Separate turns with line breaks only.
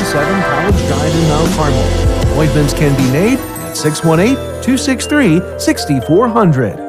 7 College Drive in Mount Carmel. Appointments can be made at 618-263-6400.